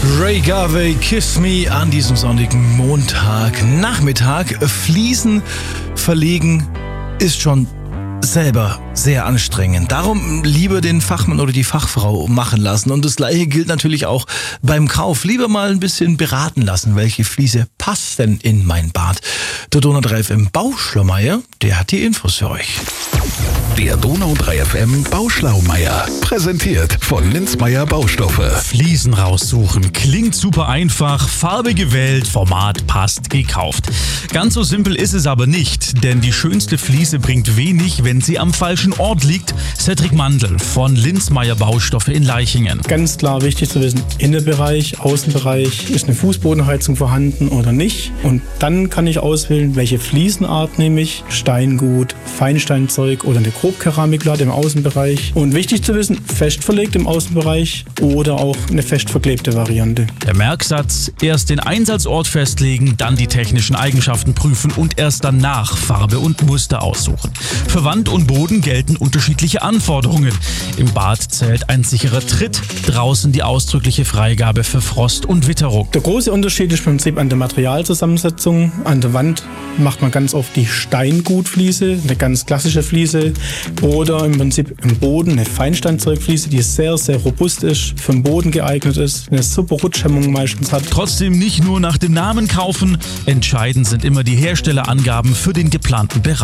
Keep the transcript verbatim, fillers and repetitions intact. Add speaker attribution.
Speaker 1: Ray Garvey, Kiss Me an diesem sonnigen Montagnachmittag. Fliesen verlegen ist schon selber sehr anstrengend. Darum lieber den Fachmann oder die Fachfrau machen lassen. Und das Gleiche gilt natürlich auch beim Kauf. Lieber mal ein bisschen beraten lassen, welche Fliese passt denn in mein Bad. Der Donau drei F M Bauschlaumeier, der hat die Infos für euch.
Speaker 2: Der Donau drei F M Bauschlaumeier, präsentiert von Linzmeier Baustoffe.
Speaker 3: Fliesen raussuchen, klingt super einfach, Farbe gewählt, Format passt, gekauft. Ganz so simpel ist es aber nicht, denn die schönste Fliese bringt wenig, wenn sie am falschen Ort liegt. Cedric Mandl von Linzmeier Baustoffe in Laichingen.
Speaker 4: Ganz klar wichtig zu wissen, Innenbereich, Außenbereich, ist eine Fußbodenheizung vorhanden oder nicht. Und dann kann ich auswählen, welche Fliesenart nehme ich, Steingut, Feinsteinzeug oder eine Grobkeramikplatte im Außenbereich. Und wichtig zu wissen, fest verlegt im Außenbereich oder auch eine fest verklebte Variante.
Speaker 3: Der Merksatz: erst den Einsatzort festlegen, dann die technischen Eigenschaften prüfen und erst danach Farbe und Muster aussuchen. Für Wand und Boden gelten unterschiedliche Anforderungen. Im Bad zählt ein sicherer Tritt, draußen die ausdrückliche Freigabe für Frost und Witterung.
Speaker 4: Der große Unterschied ist im Prinzip an der Materialzusammensetzung. An der Wand macht man ganz oft die Steingutfliese, eine ganz klassische Fliese, oder im Prinzip im Boden eine Feinsteinzeugfliese, die sehr, sehr robust ist, für den Boden geeignet ist, eine super Rutschhemmung meistens hat.
Speaker 3: Trotzdem nicht nur nach dem Namen kaufen, entscheidend sind immer die Herstellerangaben für den geplanten Bereich.